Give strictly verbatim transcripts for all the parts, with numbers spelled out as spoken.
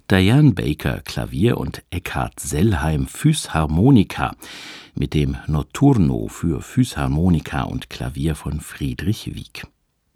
Diane Baker Klavier und Eckhard Sellheim Physharmonika mit dem Notturno für Physharmonika und Klavier von Friedrich Wieck.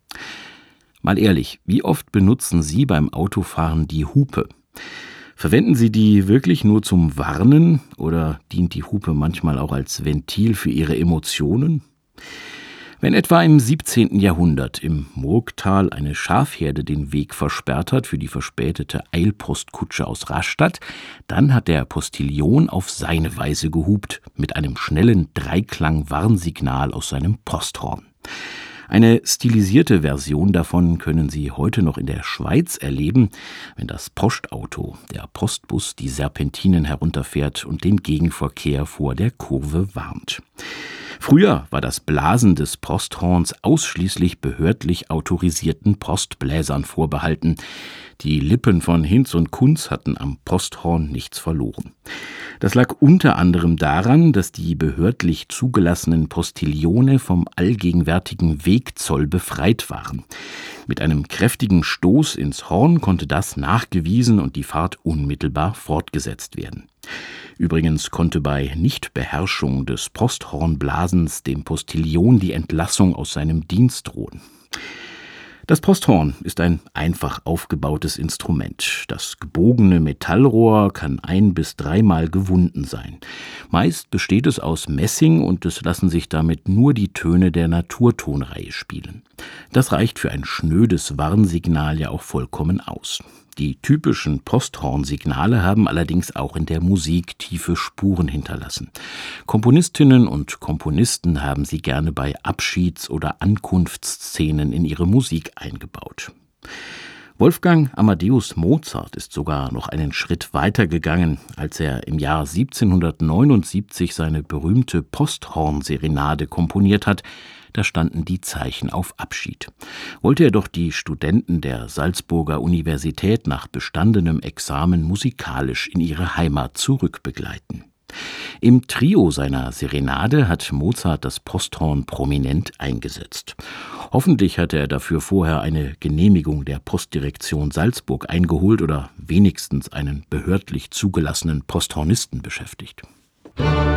Mal ehrlich, wie oft benutzen Sie beim Autofahren die Hupe? Verwenden Sie die wirklich nur zum Warnen oder dient die Hupe manchmal auch als Ventil für Ihre Emotionen? Wenn etwa im siebzehnten Jahrhundert im Murgtal eine Schafherde den Weg versperrt hat für die verspätete Eilpostkutsche aus Rastatt, dann hat der Postillon auf seine Weise gehupt, mit einem schnellen Dreiklang-Warnsignal aus seinem Posthorn. Eine stilisierte Version davon können Sie heute noch in der Schweiz erleben, wenn das Postauto, der Postbus, die Serpentinen herunterfährt und den Gegenverkehr vor der Kurve warnt. Früher war das Blasen des Posthorns ausschließlich behördlich autorisierten Postbläsern vorbehalten. Die Lippen von Hinz und Kunz hatten am Posthorn nichts verloren. Das lag unter anderem daran, dass die behördlich zugelassenen Postillone vom allgegenwärtigen Wegzoll befreit waren. Mit einem kräftigen Stoß ins Horn konnte das nachgewiesen und die Fahrt unmittelbar fortgesetzt werden. Übrigens konnte bei Nichtbeherrschung des Posthornblasens dem Postillon die Entlassung aus seinem Dienst drohen. Das Posthorn ist ein einfach aufgebautes Instrument. Das gebogene Metallrohr kann ein- bis dreimal gewunden sein. Meist besteht es aus Messing und es lassen sich damit nur die Töne der Naturtonreihe spielen. Das reicht für ein schnödes Warnsignal ja auch vollkommen aus. Die typischen Posthornsignale haben allerdings auch in der Musik tiefe Spuren hinterlassen. Komponistinnen und Komponisten haben sie gerne bei Abschieds- oder Ankunftsszenen in ihre Musik eingebaut. Wolfgang Amadeus Mozart ist sogar noch einen Schritt weiter gegangen, als er im Jahr siebzehnhundertneunundsiebzig seine berühmte Posthorn-Serenade komponiert hat. Da standen die Zeichen auf Abschied. Wollte er doch die Studenten der Salzburger Universität nach bestandenem Examen musikalisch in ihre Heimat zurückbegleiten. Im Trio seiner Serenade hat Mozart das Posthorn prominent eingesetzt. Hoffentlich hatte er dafür vorher eine Genehmigung der Postdirektion Salzburg eingeholt oder wenigstens einen behördlich zugelassenen Posthornisten beschäftigt.